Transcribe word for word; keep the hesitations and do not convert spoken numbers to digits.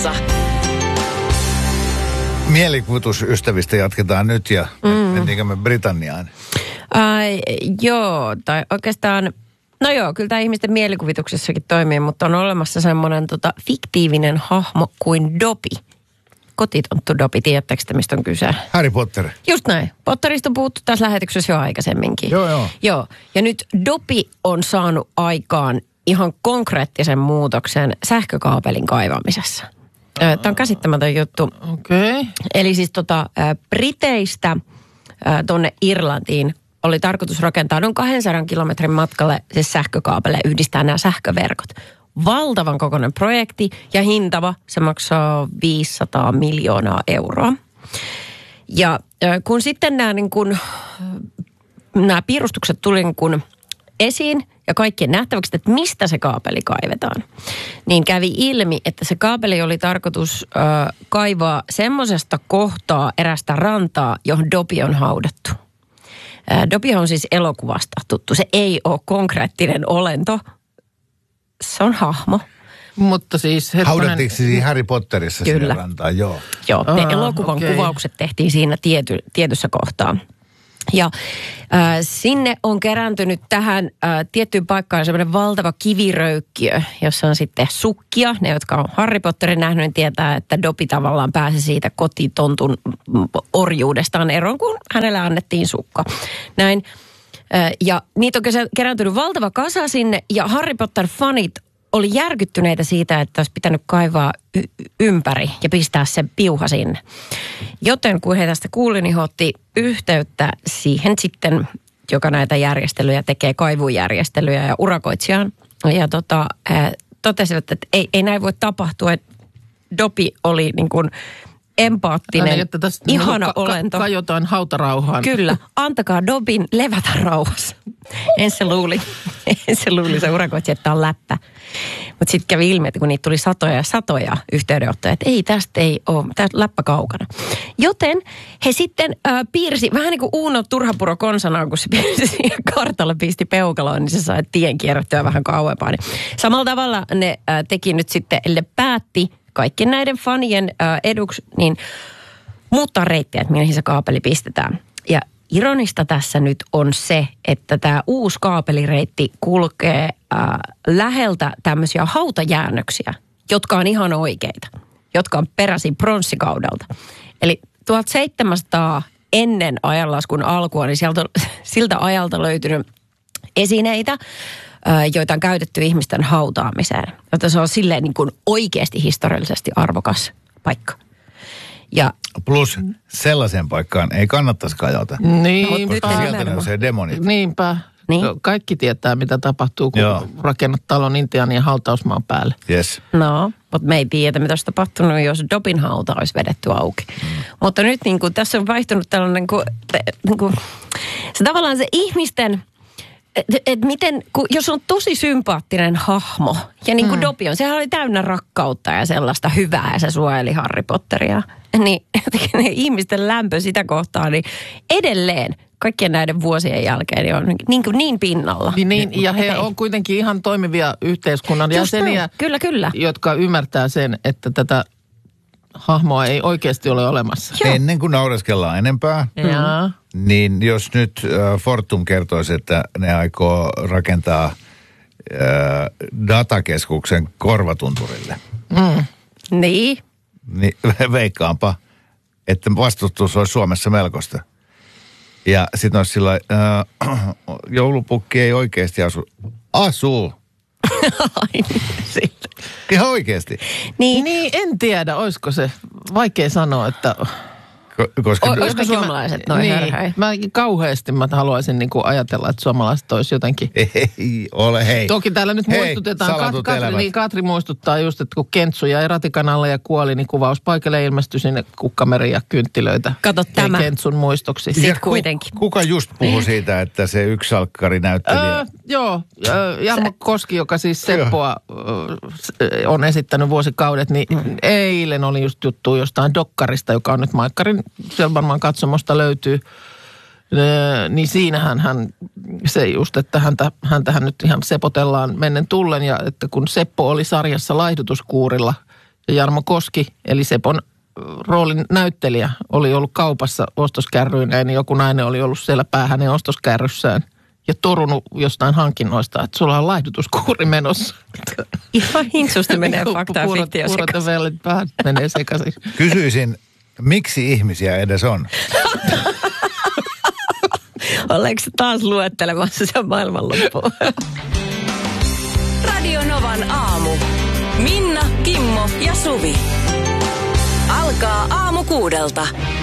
Mielikuvitusystävistä jatketaan nyt ja mm. mentiinkö me Britanniaan? Ai, joo, tai oikeastaan, no joo, kyllä tämä ihmisten mielikuvituksessakin toimii, mutta on olemassa semmoinen tota, fiktiivinen hahmo kuin Dobby. Kotitonttu Dobby, tiedättekö te, mistä on kyse? Harry Potter. Just näin. Potterista on puhuttu tässä lähetyksessä jo aikaisemminkin. Joo, joo. Joo, ja nyt Dobby on saanut aikaan ihan konkreettisen muutoksen sähkökaapelin kaivamisessa. Tämä on käsittämätön juttu. Okei. Okay. Eli siis tota, Briteistä tuonne Irlantiin oli tarkoitus rakentaa noin kahdensadan kilometrin matkalle se sähkökaapele, yhdistää nämä sähköverkot. Valtavan kokoinen projekti ja hintava, se maksaa viisisataa miljoonaa euroa. Ja kun sitten nämä, niin kun, nämä piirustukset tuli niin kun esiin ja kaikkien nähtäväksi, että mistä se kaapeli kaivetaan, niin kävi ilmi, että se kaapeli oli tarkoitus äh, kaivaa semmoisesta kohtaa erästä rantaa, johon Dobby on haudattu. Äh, Dobby on siis elokuvasta tuttu. Se ei ole konkreettinen olento. Se on hahmo. Mutta siis hetkonen... Haudattiinko siis Harry Potterissa Kyllä. sinne rantaan? Joo. Joo, ne Aa, elokuvan okay. kuvaukset tehtiin siinä tiety, tietyssä kohtaa. Ja äh, sinne on kerääntynyt tähän äh, tiettyyn paikkaan semmoinen valtava kiviröykkiö, jossa on sitten sukkia. Ne, jotka on Harry Potterin nähnyt, niin tietää, että Dobby tavallaan pääsi siitä kotitontun orjuudestaan eroon, kun hänelle annettiin sukka. Näin. Äh, ja niitä on kerääntynyt valtava kasa sinne, ja Harry Potter-fanit oli järkyttyneitä siitä, että olisi pitänyt kaivaa y- ympäri ja pistää se piuha sinne. Joten kun he tästä kuuli, niin he otti yhteyttä siihen sitten, joka näitä järjestelyjä tekee, kaivujärjestelyjä ja urakoitsijaan. Ja tota, äh, totesivat, että ei, ei näin voi tapahtua, että Dobby oli niin kuin empaattinen, Äänä, että tästä ihana ka- olento. Ka- kajotaan hautarauhaan. Kyllä, antakaa Dobbyn levätä rauhassa. En se luuli, en se luuli se urakoitsija, että on läppä. Mutta sitten kävi ilmi, että kun niitä tuli satoja ja satoja yhteydenottoja, että ei tästä ei ole, tästä läppä kaukana. Joten he sitten äh, piirsi, vähän niin kuin Uuno Turhapuro konsanaan, kun se piirsi siihen kartalle, pisti peukaloon, niin se sai tien kierrettyä vähän kauempaa. Niin samalla tavalla ne äh, teki nyt sitten, eli päätti kaikkien näiden fanien äh, eduksi, niin muuttaa reittiä, että mihin se kaapeli pistetään. Ja ironista tässä nyt on se, että tämä uusi kaapelireitti kulkee äh, läheltä tämmöisiä hautajäännöksiä, jotka on ihan oikeita, jotka on peräisin pronssikaudelta. Eli tuhatseitsemänsataa ennen ajanlaskun alkua, niin sieltä, siltä ajalta löytynyt esineitä, joita on käytetty ihmisten hautaamiseen. Joten se on silleen niin kuin oikeasti historiallisesti arvokas paikka. Ja plus sellaiseen paikkaan ei kannattaisi kajota. Niinpä. Koska sieltä nousee demonit. Niinpä. Niin. Kaikki tietää, mitä tapahtuu, kun Joo. rakennat talon Intianin hautausmaan päälle. Yes. no, mutta me ei tiedä, mitä olisi tapahtunut, jos Dobbyn hauta olisi vedetty auki. Mm. Mutta nyt niin kuin, tässä on vaihtunut tällainen, kuin, niin kuin, se tavallaan se ihmisten... Että et miten, kun, jos on tosi sympaattinen hahmo, ja niin kuin mm. Dobby on, sehän oli täynnä rakkautta ja sellaista hyvää, ja se suojeli Harry Potteria, niin ne ihmisten lämpö sitä kohtaa, niin edelleen kaikkien näiden vuosien jälkeen niin on niin, kuin niin pinnalla. Niin, niin, ja he on kuitenkin ihan toimivia yhteiskunnan jäseniä, kyllä, kyllä. jotka ymmärtää sen, että tätä hahmoa ei oikeasti ole olemassa. Joo. Ennen kuin naureskellaan enempää, Jaa. niin jos nyt äh, Fortum kertoisi, että ne aikoo rakentaa äh, datakeskuksen Korvatunturille, Mm. Niin. niin veikkaanpa, että vastustus olisi Suomessa melkoista. Ja sitten olisi sillä äh, joulupukki ei oikeasti asu. Asuu. Ai sitten. Ihan oikeasti. Niin. Niin, en tiedä, olisiko se vaikea sanoa, että... Ko- koska O- olisiko Jotenkin suomalaiset noin niin, hörhöi? Mä kauheasti mä haluaisin niin kuin ajatella, että suomalaiset olisi jotenkin... ei ole, hei. Toki täällä nyt Hei, muistutetaan, Kat- salatut Katri, elämät. niin Katri muistuttaa just, että kun Kentsu jäi ratikan alle ja kuoli, niin kuvauspaikalle ilmestyi sinne kukkameri ja kynttilöitä. Kato tämä. Kentsun muistoksi. Sit Ja ku- kuitenkin. Kuka just puhui siitä, että se yksi salkkari näyttelijä... Öö, joo, öö, Jarmo Koski, joka siis Seppoa öö, on esittänyt vuosikaudet, niin mm. eilen oli just juttu jostain dokkarista, joka on nyt Maikkarin, siellä varmaan katsomosta löytyy. Öö, niin siinähän hän, se just, että häntä, häntähän nyt ihan sepotellaan mennen tullen ja että kun Seppo oli sarjassa laihdutuskuurilla Ja Jarmo Koski, eli Sepon roolin näyttelijä, oli ollut kaupassa ostoskärryineen, niin joku nainen oli ollut siellä päähänen ostoskärryssään ja torunut jostain hankinnoista, että sulla on laihdutuskuuri menossa. Ihan hintsusti menee fakta ja fiktio sekaisin. Puurot ja vellit vähän menee sekaisin. Kysyisin, miksi ihmisiä edes on? Oletko taas luettelemassa sen maailmanloppuun? Radio Novan aamu. Minna, Kimmo ja Suvi. Alkaa aamu kuudelta.